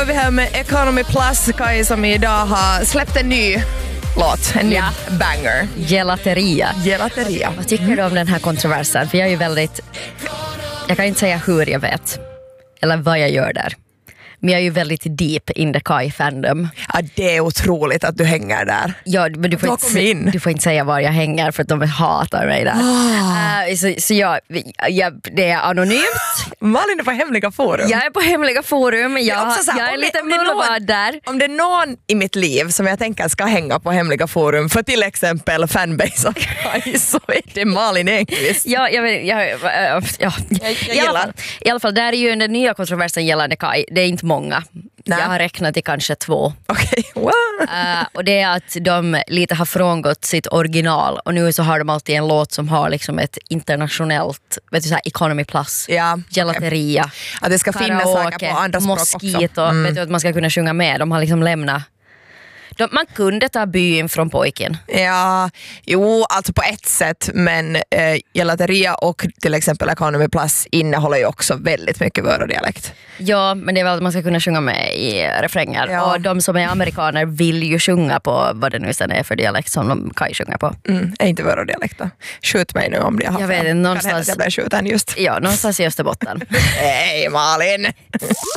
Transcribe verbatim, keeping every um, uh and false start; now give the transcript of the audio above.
går vi här med Economy Plus, Kaj, som idag har släppt en ny låt, en ny ja. banger. Gelateria. Gelateria. Vad tycker mm. du om den här kontroversen? För jag är ju väldigt... Jag kan inte säga hur jag vet. Eller vad jag gör där. Men jag är ju väldigt deep in the Kai-fandom. Ja, det är otroligt att du hänger där. Ja, men du får, inte, in. du får inte säga var jag hänger för att de hatar mig där. Oh. Uh, så så jag, jag, det är anonymt. Malin är på hemliga forum. Jag är på hemliga forum. Jag, jag, här, jag är lite mullvad där. Om det är någon i mitt liv som jag tänker ska hänga på hemliga forum för till exempel fanbase och Kai, så är det Malin Enqvist. Ja, jag, jag, jag, ja. jag, jag I, alla fall, I alla fall, där är ju den nya kontroversen gällande Kai. Det är inte många. Nej. Jag har räknat till kanske två. Okay. Wow. Uh, och det är att de lite har frångått sitt original. Och nu så har de alltid en låt som har liksom ett internationellt, vet du, så här Economy Plus, ja, gelateria, okay. Ja, det ska finnas saker på andra språk Mosquito, också. Mm. Vet du, att man ska kunna sjunga med. De har liksom lämnat. De, man kunde ta byn från pojken. Ja, jo, alltså på ett sätt, men eh, gelateria och till exempel Economy Plus innehåller ju också väldigt mycket vörodialekt. Ja, men det är väl att man ska kunna sjunga med i refränger. Ja. Och de som är amerikaner vill ju sjunga på vad det nu sen är för dialekt som de kan ju sjunga på. Mm, är inte vörodialekt då? Skjut mig nu om det har jag vet, någonstans, jag blir skjuten just. Ja, någonstans i Österbotten. Hej Malin!